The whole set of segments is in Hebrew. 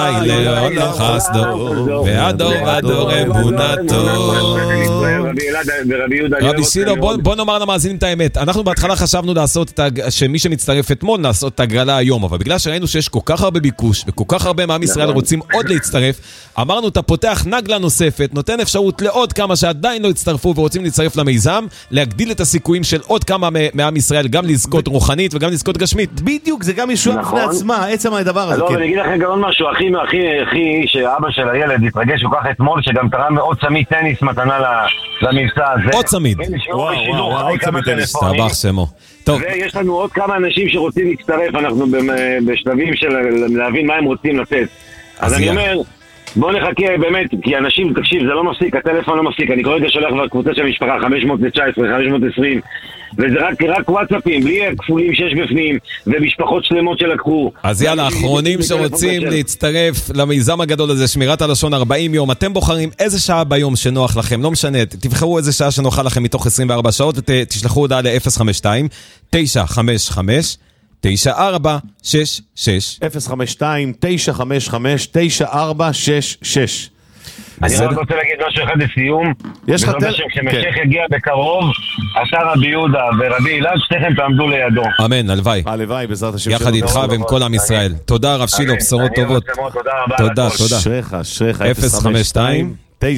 אדוני לעולם חסדו, והדור והדור אמונתו. רבי שילו, בוא נאמר למאזינים את האמת. אנחנו בהתחלה חשבנו לעשות שמי שמצטרף אתמול נעשות את הגרלה היום, אבל בגלל שראינו שיש כל כך הרבה ביקוש וכל כך הרבה מעם ישראל רוצים עוד להצטרף, אמרנו אתה פותח נגלה נוספת, נותן אפשרות לעוד כמה שעדיין לא הצטרפו ורוצים להצטרף למיזם, להגדיל את הסיכויים של עוד כמה מעם ישראל גם לזכות רוחנית וגם לזכות גשמית. בדיוק, זה גם ישוע בפני עצמה, עצם הדבר הזה. לא, ואני אגיד לכם גם עוד משהו, אחי שאבא של הילד התרגש כל כך אתמול, שגם תרם מאוד צמיד טניס מתנה למבצע הזה. עוד צמיד. עוד צמיד טניס. תבח שמו. ויש לנו עוד כמה אנשים שרוצים להצטרף, אנחנו בשלבים של להבין מה הם רוצים לתת. אז אני אומר, בוא נחכה באמת, כי אנשים, תקשיב, זה לא מפסיק, הטלפון לא מפסיק, אני כרגע שולח בקבוצה של המשפחה, 519, 520, וזה רק וואטסאפים, בלי כפולים שיש בפנים, ומשפחות שלמות שלקחו. אז יאללה, אחרונים שרוצים להצטרף למיזם הגדול הזה, שמירת הלשון 40 יום, אתם בוחרים איזה שעה ביום שנוח לכם, לא משנה, תבחרו איזה שעה שנוחה לכם מתוך 24 שעות, ותשלחו הודעה ל-052-955 9466 052-955-9466. אני רק רוצה להגיד משהו אחד לסיום. יש לך כשמשיח יגיע בקרוב, השר רבי יהודה ורבי אילן, שתיכם תעמדו לידו. אמן, הלוואי. הלוואי, בעזרת השם. יחד איתך ועם כל עם ישראל. תודה רב שילה, בשורות טובות. תודה. שריך 052-955-9466.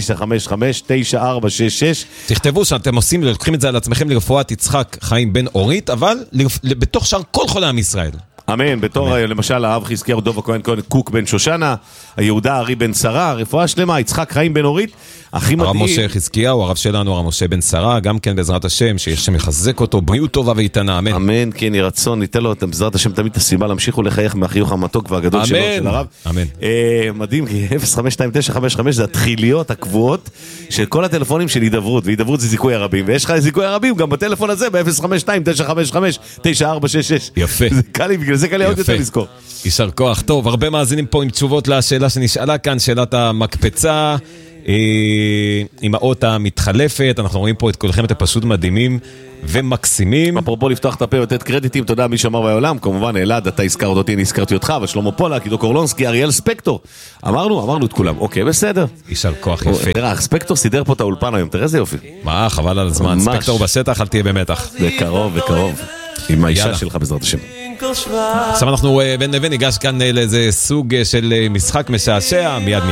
תכתבו שאתם עושים, לוקחים את זה על עצמכם לרפואת יצחק חיים בן אורית, אבל בתוך שאר כל חולי עם ישראל. אמן, בתור למשל הרב חזקיהו דוב הכהן קוק בן שושנה, היהודה ארי בן שרה, רפואה שלמה, יצחק חיים בן אורית, הכי מדהים. הרב משה חזקיהו, הרב שלנו, הרב משה בן שרה, גם כן בעזרת השם, שיש מחזק אותו, בריאות טובה ואיתנה, אמן. אמן, כן, יהי רצון, ניתן לו בעזרת השם תמיד את הסיבה להמשיך ולחייך מהחיוך המתוק והגדול שלו, של הרב. אמן. מדהים, כי 052-955 זה התחיליות הקבועות של כל הטלפונים של הידברות, והידברות זה זיכוי הרבים, ויש לך זיכוי הרבים גם בטלפון הזה, ב-052-955-9466. יפה. זה קל עוד יותר לזכור. יישר כוח. טוב, הרבה מאזינים פה עם תשובות לשאלה שנשאלה כאן, שאלת המקפצה, עם האות המתחלפת. אנחנו רואים פה את כולכם, אתם פשוט מדהימים ומקסימים. אפרופו לפתוח את הפה ולתת קרדיטים, תודה מי שאמר בעולם, כמובן אלעד, אתה הזכרת אותי, אני הזכרתי אותך, ושלמה פולק, עידו קורלונסקי, אריאל ספקטור. אמרנו את כולם. אוקיי, בסדר. יישר כוח, יפה. תראה, ספקטור סידר פה את האולפן היום, תראה איזה יופי. מה, חבל על הזמן. ספקטור בשטח, אל תהיה במתח. בקרוב. עם האישה שלך בעזרת השם. עכשיו אנחנו בין לבין ניגש כאן לאיזה סוג של משחק משעשע, מיד